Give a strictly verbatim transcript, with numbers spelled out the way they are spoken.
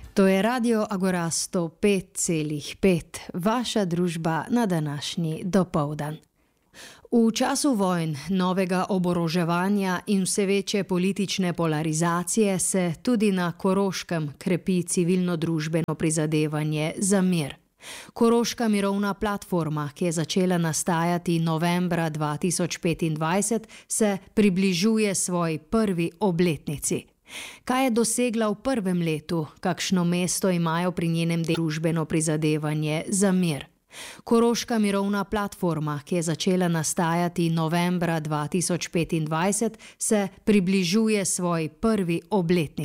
To je Radio Agora sto pet celih pet, vaša družba na današnji dopoldan. V času vojn, novega oboroževanja in vse večje politične polarizacije se tudi na Koroškem krepi civilno-družbeno prizadevanje za mir. Koroška mirovna platforma, ki je začela nastajati novembra dva tisoč petindvajset, se približuje svoji prvi obletnici. Kaj je dosegla v prvem letu, kakšno mesto imajo pri njenem delu družbeno prizadevanje za mir? Koroška mirovna platforma, ki je začela nastajati novembra dva tisoč petindvajset, se približuje svoji prvi obletnici.